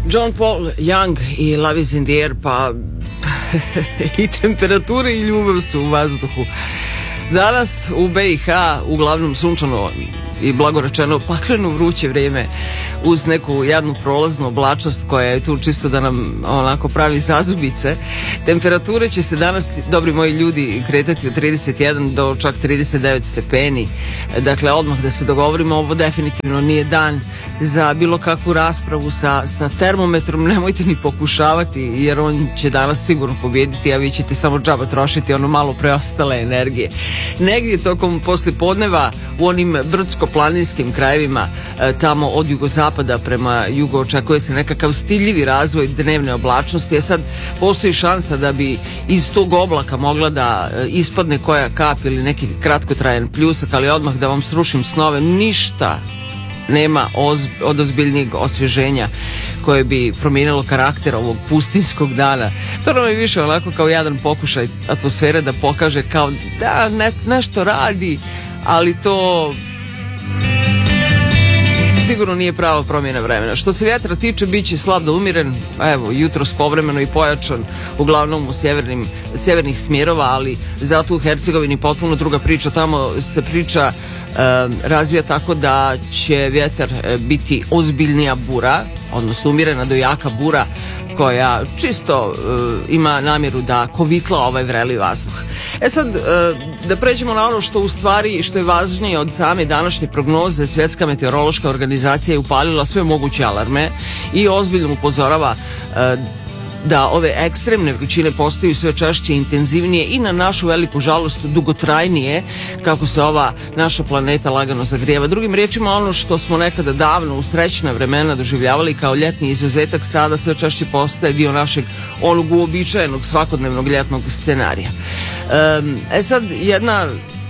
John Paul Young i Love is in the air, pa i temperature i ljubav su u vazduhu. Danas u BiH uglavnom sunčano i blago rečeno pakleno vruće vrijeme uz neku jadnu prolaznu oblačnost koja je tu čisto da nam onako pravi zazubice. Temperature će se danas, dobri moji ljudi, kretati od 31 do čak 39 stepeni. Dakle, odmah da se dogovorimo, ovo definitivno nije dan za bilo kakvu raspravu sa termometrom. Nemojte ni pokušavati jer on će danas sigurno pobijediti, a vi ćete samo džaba trošiti ono malo preostale energije. Negdje tokom poslijepodneva u onim brdsko-planinskim krajevima tamo od jugozapada prema jugu očekuje se nekakav stidljivi razvoj dnevne oblačnosti, a sad postoji šansa da bi iz tog oblaka mogla da ispadne koja kap ili neki kratkotrajan pljusak, ali odmah da vam srušim snove, ništa nema od ozbiljnijeg osvježenja koje bi promijenilo karakter ovog pustinskog dana. To nam je više onako kao jedan pokušaj atmosfere da pokaže kao da nešto radi, ali to sigurno nije prava promjena vremena. Što se vjetra tiče, bit će slab do umiren, evo, jutros povremeno i pojačan, uglavnom u sjevernih smjerova, ali zato u Hercegovini potpuno druga priča. Tamo se priča razvija tako da će vjetar biti ozbiljnija bura, odnosno umjerena do jaka bura koja čisto ima namjeru da kovitla ovaj vreli vazduh. E sad, da pređemo na ono što u stvari, što je važnije od same današnje prognoze. Svjetska meteorološka organizacija je upalila sve moguće alarme i ozbiljno upozorava da ove ekstremne vrućine postaju sve češće i intenzivnije i na našu veliku žalost dugotrajnije kako se ova naša planeta lagano zagrijeva. Drugim riječima, ono što smo nekada davno u srećna vremena doživljavali kao ljetni izuzetak sada sve češće postaje dio našeg onog uobičajenog svakodnevnog ljetnog scenarija. Sad jedna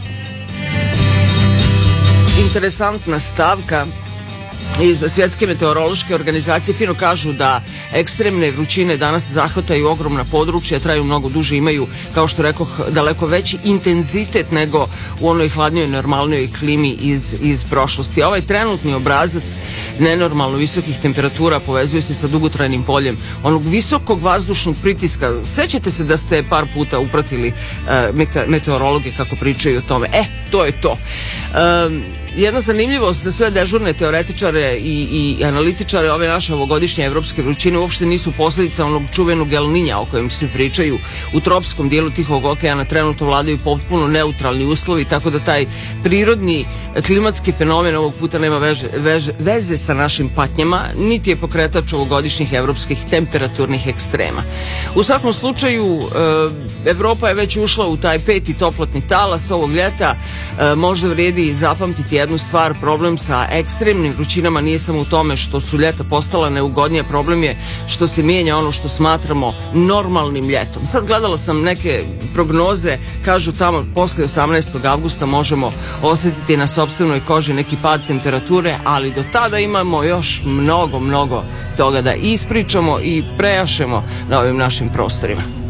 interesantna stavka iz Svjetske meteorološke organizacije fino kažu da ekstremne vrućine danas zahvataju ogromna područja, traju mnogo duže, imaju, kao što rekoh, daleko veći intenzitet nego u onoj hladnijoj, normalnijoj klimi iz prošlosti. Ovaj trenutni obrazac nenormalno visokih temperatura povezuje se sa dugotrajnim poljem onog visokog vazdušnog pritiska. Sećate se da ste par puta upratili meteorologe kako pričaju o tome. To je to. Jedna zanimljivost za sve dežurne teoretičare i analitičare, ove naše ovogodišnje evropske vrućine uopšte nisu posljedica onog čuvenog El Niña o kojem se pričaju. U tropskom dijelu Tihog okeana trenutno vladaju potpuno neutralni uslovi, tako da taj prirodni klimatski fenomen ovog puta nema veze sa našim patnjama, niti je pokretač ovogodišnjih evropskih temperaturnih ekstrema. U svakom slučaju, Evropa je već ušla u taj peti toplotni talas ovog ljeta. Možda vrijedi zapamtiti jednu stvar, problem sa ekstremnim vrućinama nije samo u tome što su ljeta postala neugodnija, problem je što se mijenja ono što smatramo normalnim ljetom. Sad gledala sam neke prognoze, kažu tamo posle 18. avgusta možemo osjetiti na sopstvenoj koži neki pad temperature, ali do tada imamo još mnogo toga da ispričamo i prejašemo na ovim našim prostorima.